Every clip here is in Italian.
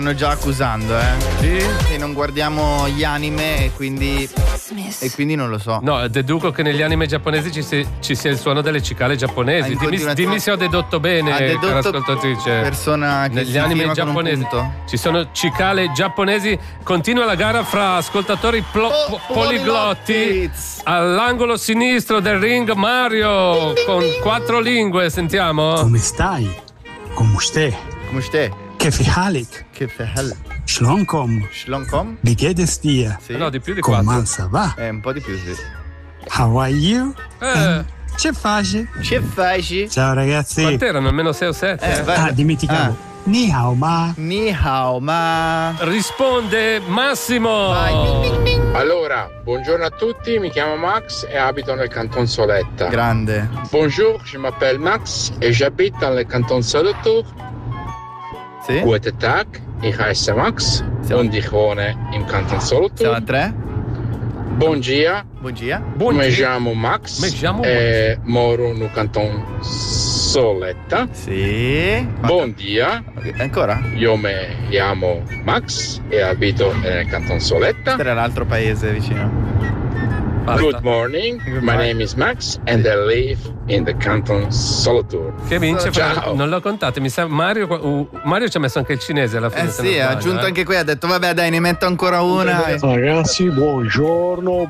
stanno già accusando, Sì? che non guardiamo gli anime e quindi non lo so. No, deduco che negli anime giapponesi ci sia il suono delle cicale giapponesi. Dimmi se ho dedotto bene, cara ascoltatrice. Persona che negli anime giapponesi ci sono cicale giapponesi. Continua la gara fra ascoltatori poliglotti. All'angolo sinistro del ring Mario con 4 lingue. Sentiamo. Come stai? Come stai? Come stai? كيف حالك؟ كيف حالك؟ شلونكم؟ شلونكم؟ Wie geht es dir? Sì. No, di più di 4. Comment ça va? Un po' di più, sì. How are you? Che fai? Che fai? Ciao ragazzi. Quant'erano? Almeno 6 o 7? Dimenticavo. Ni hao ma. Ni hao ma. Risponde Massimo. Vai. Allora, buongiorno a tutti, mi chiamo Max et abito nel canton Soletta. Grande. Bonjour, je m'appelle Max et j'habite dans le canton Solothurn. Sì. Guten Tag, ich heiße Max und ich wohne im Kanton Siamo a Solothurn. 3. Bon dia, Buon dia. me chiamo Max e moro no canton Soletta. Sì. Bon dia, Ancora? io me chiamo Max e abito nel canton Soletta. Questo era l'altro paese vicino. Basta. Good morning, my name is Max and I live in the canton Solothurn. Che vince? Ciao. Non l'ho contato, mi sa Mario ci ha messo anche il cinese alla fine. se non Sì, ha sbaglio, aggiunto anche qui, ha detto vabbè dai, ne metto ancora una. Ragazzi, buongiorno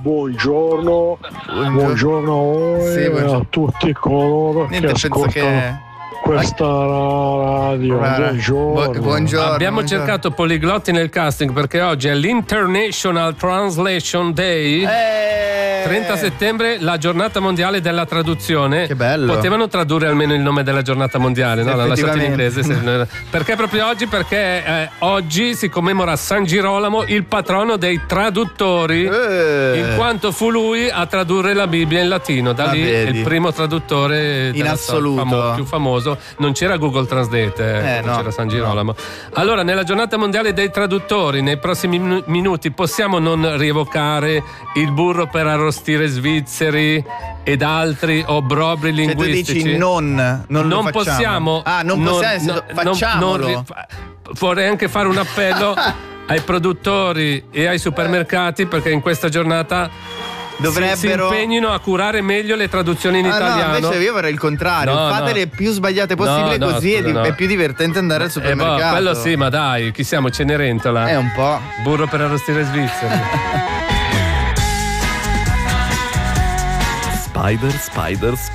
a voi Sì, e buongiorno. a tutti coloro Niente, che penso ascoltano che questa radio. Buongiorno. Buongiorno. Abbiamo cercato poliglotti nel casting perché oggi è l'International Translation Day. 30 settembre, la giornata mondiale della traduzione. Che bello. Potevano tradurre almeno il nome della giornata mondiale, no? L'hanno lasciato in Effettivamente. inglese. Perché proprio oggi? Perché oggi si commemora San Girolamo, il patrono dei traduttori, in quanto fu lui a tradurre la Bibbia in latino. Da lì è vedi. il primo traduttore In assoluto. più famoso. Non c'era Google Translate, non no, c'era San Girolamo. Allora, nella giornata mondiale dei traduttori, nei prossimi minuti possiamo non rievocare il burro per arrostire svizzeri ed altri obbrobri Cioè tu linguistici? dici non lo facciamo. Possiamo. Non possiamo, facciamolo. Vorrei anche fare un appello ai produttori e ai supermercati perché in questa giornata si impegnino a curare meglio le traduzioni in italiano. No, invece io vorrei il contrario. Fate le più sbagliate possibile, così è più divertente andare al supermercato. Quello sì, ma dai, chi siamo? Cenerentola. È un po'. Burro per arrostire svizzeri. Spider